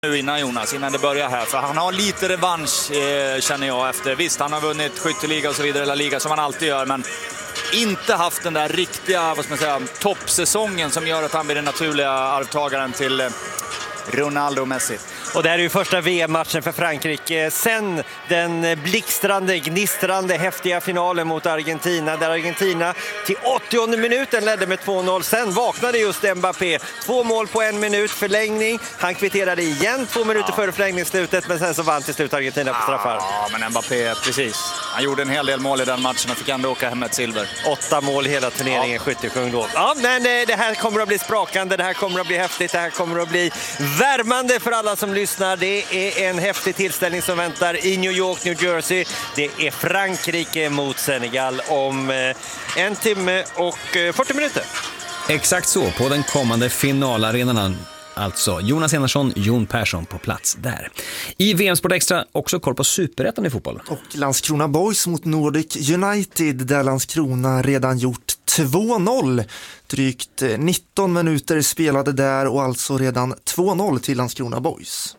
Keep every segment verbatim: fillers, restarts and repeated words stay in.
Nu innan Jonas, innan det börjar här, för han har lite revansch eh, känner jag efter. Visst, han har vunnit skytteliga och så vidare, eller liga som han alltid gör, men inte haft den där riktiga, vad ska man säga, toppsäsongen som gör att han blir den naturliga arvtagaren till eh, Ronaldo och Messi. Och det här är ju första V M-matchen för Frankrike sen den blixtrande, gnistrande, häftiga finalen mot Argentina, där Argentina till åttionde minuten ledde med två noll. Sen vaknade just Mbappé. Två mål på en minut, förlängning. Han kvitterade igen två minuter ja. före förlängningsslutet, men sen så vann till slut Argentina på straffar. Ja, men Mbappé, precis. Han gjorde en hel del mål i den matchen och fick ändå åka hem med ett silver. Åtta mål hela turneringen, ja. skyttekung då. Ja, men det här kommer att bli sprakande, det här kommer att bli häftigt, det här kommer att bli värmande för alla som lyssnar. Det är en häftig tillställning som väntar i New York, New Jersey. Det är Frankrike mot Senegal om en timme och fyrtio minuter. Exakt så, på den kommande finalarenan. Alltså Jonas Enarsson, Jon Persson på plats där. I V M-sport extra också koll på superettan i fotboll. Och Landskrona Boys mot Nordic United, där Landskrona redan gjort två noll. Drygt nitton minuter spelade där och alltså redan två noll till Landskrona Boys.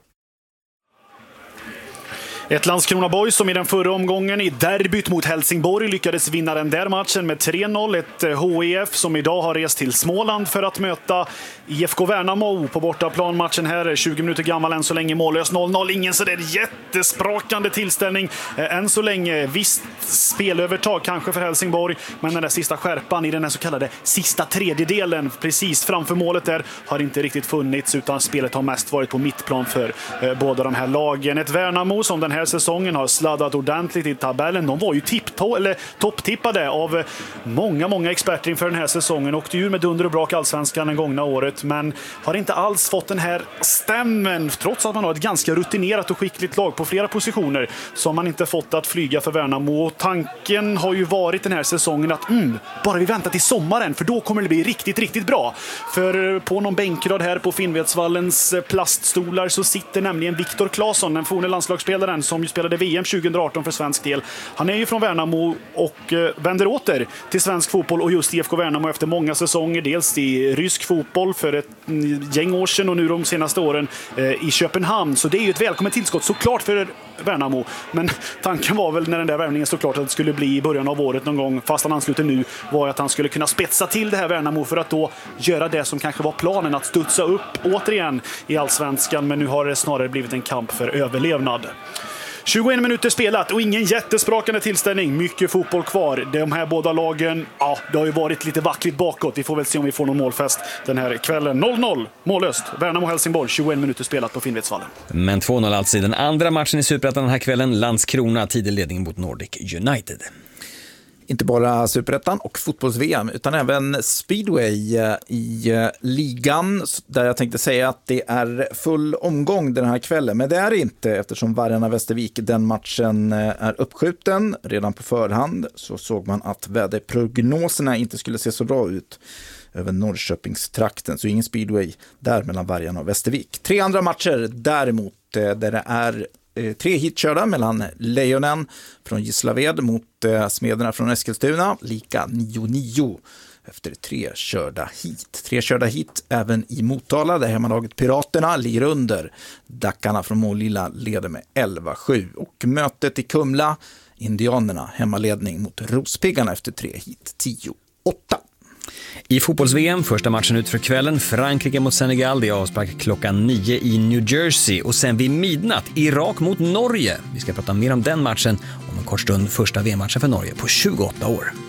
Ett Landskrona Boys som i den förra omgången i derbyt mot Helsingborg lyckades vinna den där matchen med tre noll. Ett H I F som idag har rest till Småland för att möta I F K Värnamo på bortaplan. Matchen här tjugo minuter gammal, än så länge mållös noll noll. Ingen så där jättesprakande tillställning än så länge. Visst spelövertag kanske för Helsingborg, men den där sista skärpan i den här så kallade sista tredjedelen precis framför målet där har inte riktigt funnits, utan spelet har mest varit på mittplan för eh, båda de här lagen. Ett Värnamo som den här säsongen har sladdat ordentligt i tabellen. De var ju tippto- eller topptippade av många, många experter inför den här säsongen. Åkte ur med dunder och brak allsvenskan den gångna året, men har inte alls fått den här stämmen, trots att man har ett ganska rutinerat och skickligt lag på flera positioner, som man inte fått att flyga för Värnamo. Och tanken har ju varit den här säsongen att mm, bara vi väntar till sommaren, för då kommer det bli riktigt, riktigt bra. För på någon bänkrad här på Finnvedsvallens plaststolar så sitter nämligen Viktor Claesson, den forne landslagsspelaren som ju spelade V M tjugo arton för svensk del. Han är ju från Värnamo och eh, vänder åter till svensk fotboll och just I F K Värnamo efter många säsonger, dels i rysk fotboll för ett gäng år sedan och nu de senaste åren eh, i Köpenhamn. Så det är ju ett välkommet tillskott såklart för Värnamo. Men tanken var väl när den där värvningen stod klart att det skulle bli i början av året någon gång, fast han ansluter nu, var att han skulle kunna spetsa till det här Värnamo för att då göra det som kanske var planen, att studsa upp återigen i allsvenskan. Men nu har det snarare blivit en kamp för överlevnad. tjugoen minuter spelat och ingen jättesprakande tillställning. Mycket fotboll kvar. De här båda lagen, ja, det har ju varit lite vackert bakåt. Vi får väl se om vi får någon målfest den här kvällen. noll noll, mållöst. Värnamo-Helsingborg, tjugoen minuter spelat på Finnvedsvallen. Men två noll alltså i den andra matchen i Superettan den här kvällen. Landskrona, tidig ledning mot Nordic United. Inte bara Superettan och fotbolls-V M utan även speedway i ligan, där jag tänkte säga att det är full omgång den här kvällen, men det är det inte, eftersom Vargarna Västervik, den matchen är uppskjuten redan på förhand. Så såg man att väderprognoserna inte skulle se så bra ut över Norrköpingstrakten, så ingen speedway där mellan Vargarna och Västervik. Tre andra matcher däremot, där det är tre hitkörda mellan Lejonen från Gislaved mot eh, Smederna från Eskilstuna, lika nio nio efter tre körda hit. Tre körda hit även i Motala, där hemmalaget Piraterna ligger under. Dackarna från Målilla leder med elva sju. Och mötet i Kumla, Indianerna, hemmaledning mot Rospiggarna efter tre hit, tio åtta. I fotbolls-V M, första matchen ut för kvällen, Frankrike mot Senegal, det är avspark klockan nio i New Jersey. Och sen vid midnatt, Irak mot Norge. Vi ska prata mer om den matchen om en kort stund, första V M-matchen för Norge på tjugoåtta år.